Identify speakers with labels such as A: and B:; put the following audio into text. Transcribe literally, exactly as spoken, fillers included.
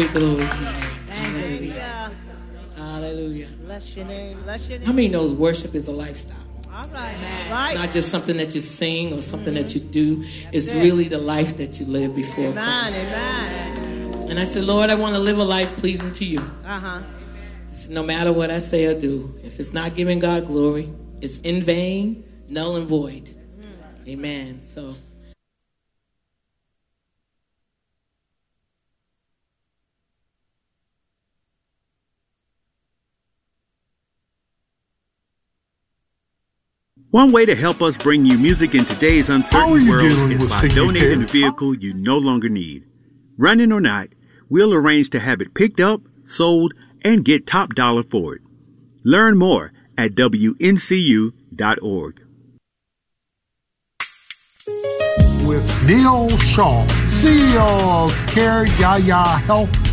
A: glory to your name.
B: Hallelujah.
A: Hallelujah.
B: Bless your name. Bless your name.
A: How many knows worship is a lifestyle?
B: All right. Right.
A: It's not just something that you sing or something
B: Mm-hmm.
A: that you do. It's
B: it.
A: really the life that you live before
B: Amen.
A: Christ.
B: Amen.
A: And I said, Lord, I want to live a life pleasing to you.
B: Uh-huh.
A: I said, no matter what I say or do, if it's not giving God glory, it's in vain, null and void. Mm. Amen. So.
C: One way to help us bring you music in today's uncertain world is by donating a vehicle you no longer need. Running or not, we'll arrange to have it picked up, sold, and get top dollar for it. Learn more at W N C U dot org.
D: With Neil Shaw, C E O of Care Ya Ya Health